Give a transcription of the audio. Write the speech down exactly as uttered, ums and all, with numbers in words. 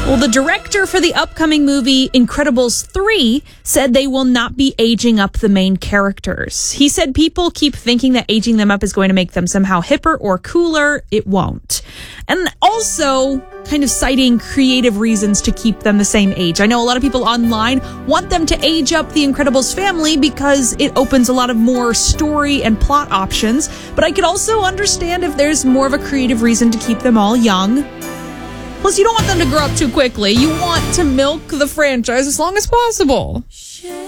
Well, the director for the upcoming movie Incredibles three said they will not be aging up the main characters. He said people keep thinking that aging them up is going to make them somehow hipper or cooler. It won't. And also kind of citing creative reasons to keep them the same age. I know a lot of people online want them to age up the Incredibles family because it opens a lot of more story and plot options, but I could also understand if there's more of a creative reason to keep them all young. Plus, you don't want them to grow up too quickly. You want to milk the franchise as long as possible.